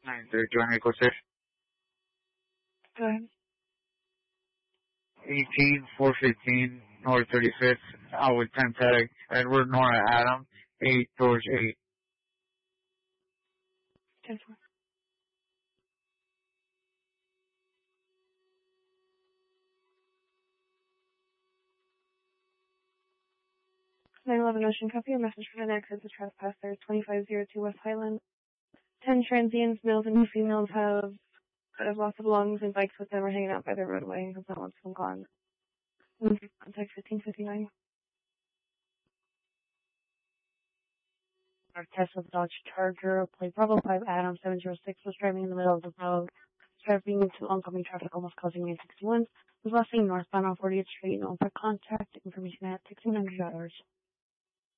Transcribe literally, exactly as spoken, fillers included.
nine three, do you want me to go sir? Go ahead. eighteen four fifteen North thirty-fifth, out with ten tag, Edward Nora Adam, eight George eight. ten four. nine eleven Ocean Copy, a message from an access to trespasser, twenty-five oh two West Highland. Ten transients, males and females, have, have lost of belongings and bikes with them are hanging out by the roadway. Hope that one's been gone. Contact fifteen fifty-nine. Our Tesla Dodge Charger, plate Bravo five Adam seven zero six, was driving in the middle of the road, driving into oncoming traffic, almost causing me sixty-one. Was last seen northbound on fortieth Street, no for contact information at sixteen hundred dollars.